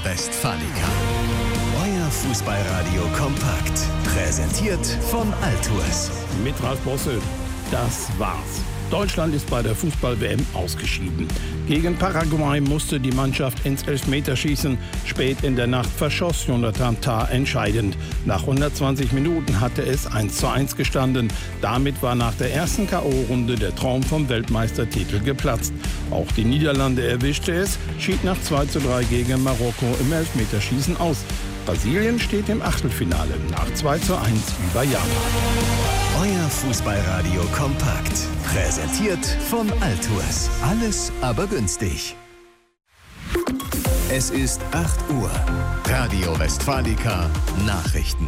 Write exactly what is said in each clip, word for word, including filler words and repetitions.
Westfalica. Euer Fußballradio kompakt. Präsentiert von Altours. Mit Ralf Bosse. Das war's. Deutschland ist bei der Fußball-W M ausgeschieden. Gegen Paraguay musste die Mannschaft ins Elfmeterschießen. Spät in der Nacht verschoss Jonathan Tah entscheidend. Nach hundertzwanzig Minuten hatte es eins zu eins gestanden. Damit war nach der ersten K O-Runde der Traum vom Weltmeistertitel geplatzt. Auch die Niederlande erwischte es, schied nach zwei zu drei gegen Marokko im Elfmeterschießen aus. Brasilien steht im Achtelfinale nach zwei zu eins über Japan. Euer Fußballradio kompakt. Präsentiert von Altours. Alles aber günstig. Es ist acht Uhr. Radio Westfalica Nachrichten.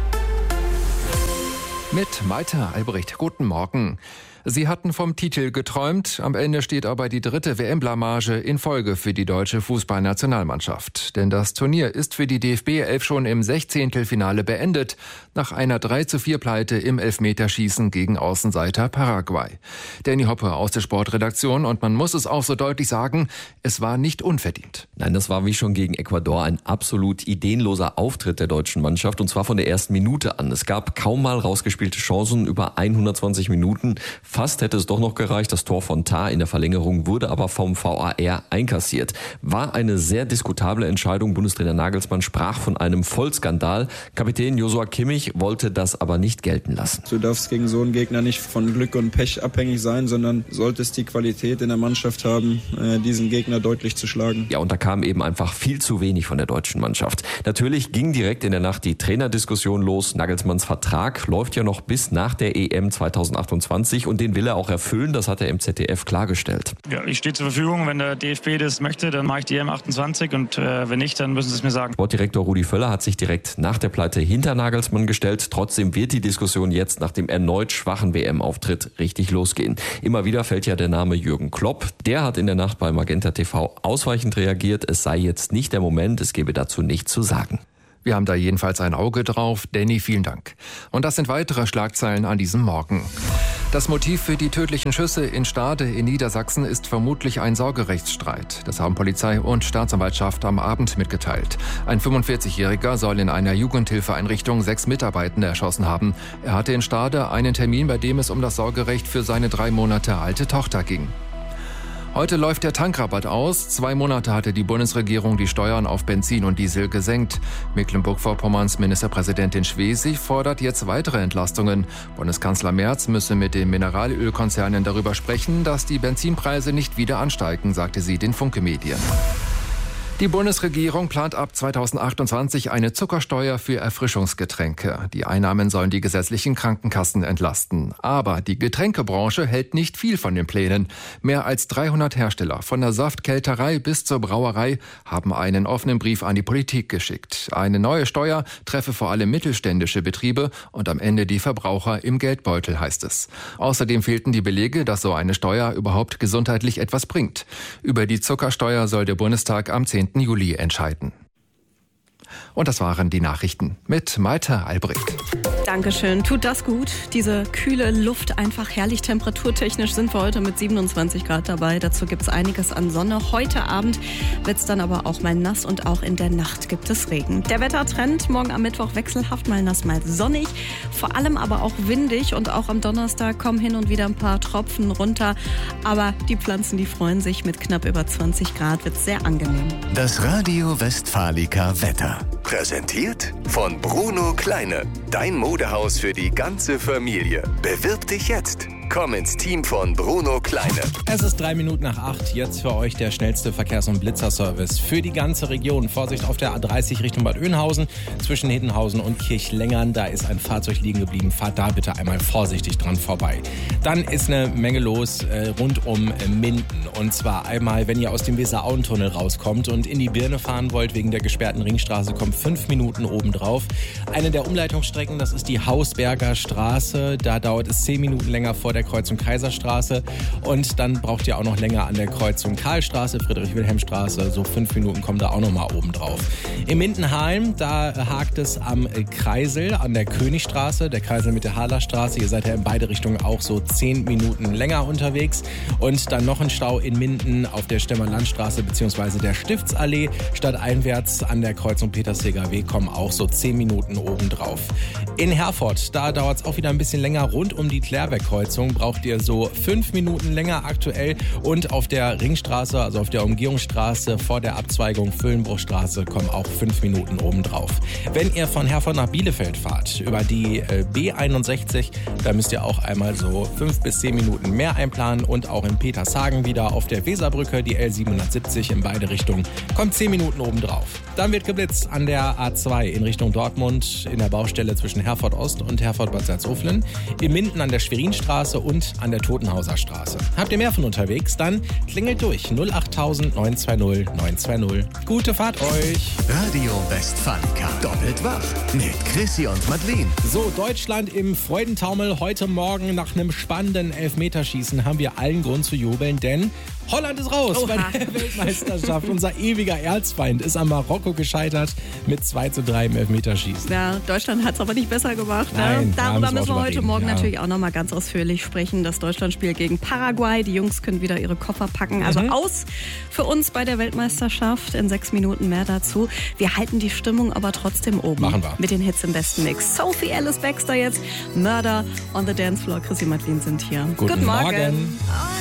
Mit Malte Albrecht. Guten Morgen. Sie hatten vom Titel geträumt, am Ende steht aber die dritte W M-Blamage in Folge für die deutsche Fußballnationalmannschaft. Denn das Turnier ist für die D F B elf schon im Sechzehntelfinale beendet, nach einer drei zu vier Pleite im Elfmeterschießen gegen Außenseiter Paraguay. Danny Hoppe aus der Sportredaktion, und man muss es auch so deutlich sagen, es war nicht unverdient. Nein, das war wie schon gegen Ecuador ein absolut ideenloser Auftritt der deutschen Mannschaft, und zwar von der ersten Minute an. Es gab kaum mal rausgespielte Chancen über hundertzwanzig Minuten. Fast hätte es doch noch gereicht. Das Tor von Tah in der Verlängerung wurde aber vom V A R einkassiert. War eine sehr diskutable Entscheidung. Bundestrainer Nagelsmann sprach von einem Vollskandal. Kapitän Joshua Kimmich wollte das aber nicht gelten lassen. Du darfst gegen so einen Gegner nicht von Glück und Pech abhängig sein, sondern solltest die Qualität in der Mannschaft haben, diesen Gegner deutlich zu schlagen. Ja, und da kam eben einfach viel zu wenig von der deutschen Mannschaft. Natürlich ging direkt in der Nacht die Trainerdiskussion los. Nagelsmanns Vertrag läuft ja noch bis nach der E M zweitausendachtundzwanzig, und den will er auch erfüllen, das hat er im Z D F klargestellt. Ja, ich stehe zur Verfügung, wenn der D F B das möchte, dann mache ich die E M achtundzwanzig, und äh, wenn nicht, dann müssen sie es mir sagen. Sportdirektor Rudi Völler hat sich direkt nach der Pleite hinter Nagelsmann gestellt. Trotzdem wird die Diskussion jetzt nach dem erneut schwachen W M-Auftritt richtig losgehen. Immer wieder fällt ja der Name Jürgen Klopp. Der hat in der Nacht bei Magenta T V ausweichend reagiert. Es sei jetzt nicht der Moment, es gebe dazu nichts zu sagen. Wir haben da jedenfalls ein Auge drauf. Danny, vielen Dank. Und das sind weitere Schlagzeilen an diesem Morgen. Das Motiv für die tödlichen Schüsse in Stade in Niedersachsen ist vermutlich ein Sorgerechtsstreit. Das haben Polizei und Staatsanwaltschaft am Abend mitgeteilt. Ein fünfundvierzigjähriger soll in einer Jugendhilfeeinrichtung sechs Mitarbeitende erschossen haben. Er hatte in Stade einen Termin, bei dem es um das Sorgerecht für seine drei Monate alte Tochter ging. Heute läuft der Tankrabatt aus. Zwei Monate hatte die Bundesregierung die Steuern auf Benzin und Diesel gesenkt. Mecklenburg-Vorpommerns Ministerpräsidentin Schwesig fordert jetzt weitere Entlastungen. Bundeskanzler Merz müsse mit den Mineralölkonzernen darüber sprechen, dass die Benzinpreise nicht wieder ansteigen, sagte sie den Funke-Medien. Die Bundesregierung plant ab zweitausendachtundzwanzig eine Zuckersteuer für Erfrischungsgetränke. Die Einnahmen sollen die gesetzlichen Krankenkassen entlasten. Aber die Getränkebranche hält nicht viel von den Plänen. Mehr als dreihundert Hersteller, von der Saftkälterei bis zur Brauerei, haben einen offenen Brief an die Politik geschickt. Eine neue Steuer treffe vor allem mittelständische Betriebe und am Ende die Verbraucher im Geldbeutel, heißt es. Außerdem fehlten die Belege, dass so eine Steuer überhaupt gesundheitlich etwas bringt. Über die Zuckersteuer soll der Bundestag am zehnten Juli entscheiden. Und das waren die Nachrichten mit Malte Albrecht. Dankeschön, tut das gut. Diese kühle Luft, einfach herrlich. Temperaturtechnisch sind wir heute mit siebenundzwanzig Grad dabei. Dazu gibt es einiges an Sonne. Heute Abend wird es dann aber auch mal nass, und auch in der Nacht gibt es Regen. Der Wettertrend morgen am Mittwoch wechselhaft, mal nass, mal sonnig. Vor allem aber auch windig, und auch am Donnerstag kommen hin und wieder ein paar Tropfen runter. Aber die Pflanzen, die freuen sich. Mit knapp über zwanzig Grad wird es sehr angenehm. Das Radio Westfalica Wetter. Präsentiert von Bruno Kleine. Dein Modehaus für die ganze Familie. Bewirb dich jetzt. Komm ins Team von Bruno Kleine. Es ist drei Minuten nach acht. Jetzt für euch der schnellste Verkehrs- und Blitzerservice für die ganze Region. Vorsicht auf der A dreißig Richtung Bad Oeynhausen. Zwischen Hittenhausen und Kirchlängern, da ist ein Fahrzeug liegen geblieben. Fahrt da bitte einmal vorsichtig dran vorbei. Dann ist eine Menge los äh, rund um äh, Minden. Und zwar einmal, wenn ihr aus dem Weser-Auen-Tunnel rauskommt und in die Birne fahren wollt, wegen der gesperrten Ringstraße, kommt fünf Minuten obendrauf. Eine der Umleitungsstrecken, das ist die Hausberger Straße. Da dauert es zehn Minuten länger vor der der Kreuzung Kaiserstraße. Und dann braucht ihr auch noch länger an der Kreuzung Karlstraße, Friedrich-Wilhelm-Straße. So fünf Minuten kommen da auch noch mal oben drauf. In Mindenheim, da hakt es am Kreisel an der Königstraße, der Kreisel mit der Haderstraße. Ihr seid ja in beide Richtungen auch so zehn Minuten länger unterwegs. Und dann noch ein Stau in Minden auf der Stemmer-Landstraße bzw. der Stiftsallee. Stadteinwärts an der Kreuzung Petersheger Weg kommen auch so zehn Minuten obendrauf. In Herford, da dauert es auch wieder ein bisschen länger. Rund um die Klärwerk-Kreuzung braucht ihr so fünf Minuten länger aktuell. Und auf der Ringstraße, also auf der Umgehungsstraße vor der Abzweigung Füllenbruchstraße, kommen auch fünf Minuten obendrauf. Wenn ihr von Herford nach Bielefeld fahrt, über die äh, B einundsechzig, da müsst ihr auch einmal so fünf bis zehn Minuten mehr einplanen. Und auch in Petershagen wieder auf der Weserbrücke, die L siebenhundertsiebzig in beide Richtungen, kommt zehn Minuten obendrauf. Dann wird geblitzt an der A zwei in Richtung Dortmund in der Baustelle zwischen Herford Ost und Herford Bad Salzuflen, in Minden an der Schwerinstraße und an der Totenhauser Straße. Habt ihr mehr von unterwegs? Dann klingelt durch null achttausend neun zwei null neun zwei null. Gute Fahrt euch! Radio Westfalica. Doppelt wach mit Chrissy und Madeleine. So, Deutschland im Freudentaumel. Heute Morgen nach einem spannenden Elfmeterschießen haben wir allen Grund zu jubeln, denn Holland ist raus. Oha. Bei der Weltmeisterschaft. Unser ewiger Erzfeind ist an Marokko gescheitert mit zwei zu drei im Elfmeterschießen. Ja, Deutschland hat es aber nicht besser gemacht. Nein, ne? Darüber müssen wir heute reden. Morgen ja. natürlich auch noch mal ganz ausführlich sprechen. Das Deutschlandspiel gegen Paraguay. Die Jungs können wieder ihre Koffer packen. Also mhm. aus für uns bei der Weltmeisterschaft. In sechs Minuten mehr dazu. Wir halten die Stimmung aber trotzdem oben. Machen wir. Mit den Hits im besten Mix. Sophie Ellis Baxter jetzt. Murder on the Dance Floor. Chrissy Madeleine sind hier. Guten, Guten Morgen. Morgen.